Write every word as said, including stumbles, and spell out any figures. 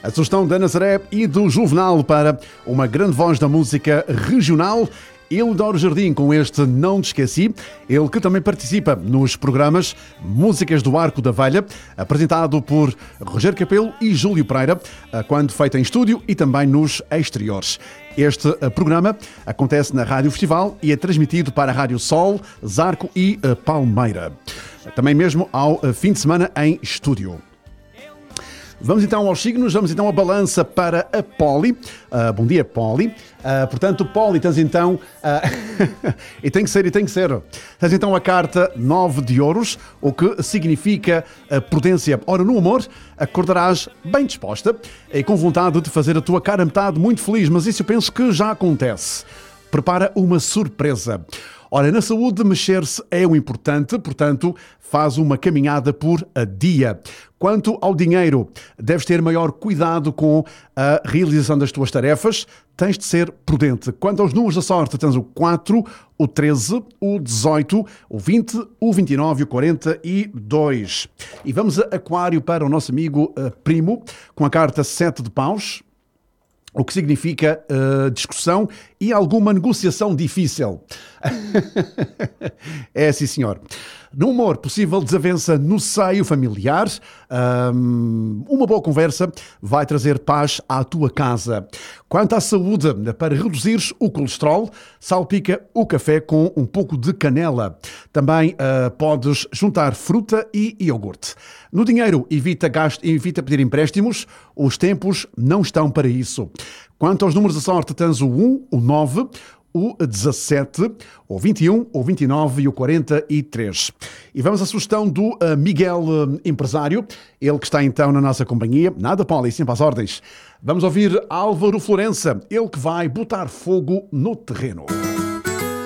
A sugestão da Nazaré e do Juvenal para uma grande voz da música regional, Eudoro Jardim, com este Não Te Esqueci. Ele que também participa nos programas Músicas do Arco da Velha, apresentado por Rogério Capelo e Júlio Pereira, quando feito em estúdio e também nos exteriores. Este programa acontece na Rádio Festival e é transmitido para a Rádio Sol, Zarco e Palmeira. Também mesmo ao fim de semana em estúdio. Vamos então aos signos, vamos então à balança para a Poli. Uh, bom dia, Poli. Uh, portanto, Poli, tens então... Uh, e tem que ser, e tem que ser. Tens então a carta nove de ouros, o que significa a prudência. Ora, no amor, acordarás bem disposta e com vontade de fazer a tua cara metade muito feliz, mas isso eu penso que já acontece. Prepara uma surpresa. Ora, na saúde, mexer-se é o importante, portanto, faz uma caminhada por dia. Quanto ao dinheiro, deves ter maior cuidado com a realização das tuas tarefas, tens de ser prudente. Quanto aos números da sorte, tens o quatro, o treze, o dezoito, o vinte, o vinte e nove e o quarenta e dois. E vamos a Aquário para o nosso amigo uh, Primo, com a carta sete de paus. O que significa uh, discussão e alguma negociação difícil. É, sim, senhor. No humor, possível desavença no seio familiar. Um, uma boa conversa vai trazer paz à tua casa. Quanto à saúde, para reduzires o colesterol, salpica o café com um pouco de canela. Também uh, podes juntar fruta e iogurte. No dinheiro, evita gasto, evita pedir empréstimos. Os tempos não estão para isso. Quanto aos números da sorte, tens o um, o nove, o dezassete, o vinte e um, o vinte e nove e o quarenta e três. E vamos à sugestão do uh, Miguel uh, Empresário, ele que está então na nossa companhia. Nada, Poli, sempre às ordens. Vamos ouvir Álvaro Florença, ele que vai botar fogo no terreno.